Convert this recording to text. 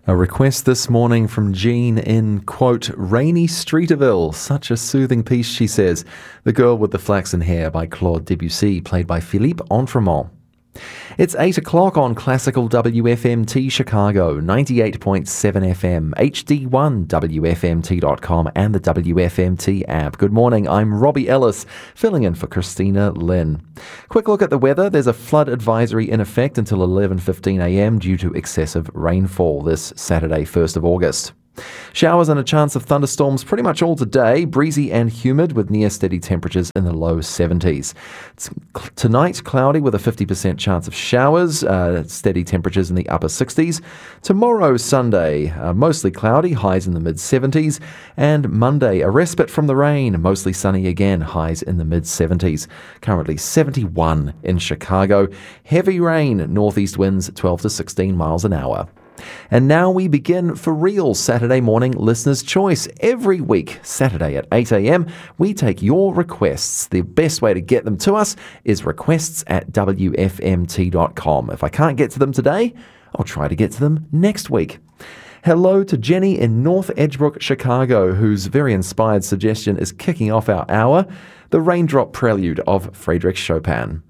A request this morning from Jean in, quote, rainy Streeterville. Such a soothing piece, she says. The Girl with the Flaxen Hair by Claude Debussy, played by Philippe Entremont. It's 8 o'clock on Classical WFMT Chicago, 98.7 FM, HD1 WFMT.com and the WFMT app. Good morning, I'm Robbie Ellis, filling in for Christina Lynn. Quick look at the weather. There's a flood advisory in effect until 11:15 a.m. due to excessive rainfall this Saturday, 1st of August. Showers and a chance of thunderstorms pretty much all today, breezy and humid with near steady temperatures in the low 70s. Tonight, cloudy with a 50% chance of showers, steady temperatures in the upper 60s. Tomorrow, Sunday, mostly cloudy, highs in the mid-70s. And Monday, a respite from the rain, mostly sunny again, highs in the mid-70s. Currently 71 in Chicago. Heavy rain, northeast winds 12 to 16 miles an hour. And now we begin for real Saturday morning Listener's Choice. Every week, Saturday at 8 a.m, we take your requests. The best way to get them to us is requests@wfmt.com. If I can't get to them today, I'll try to get to them next week. Hello to Jenny in North Edgebrook, Chicago, whose very inspired suggestion is kicking off our hour, the Raindrop Prelude of Frédéric Chopin.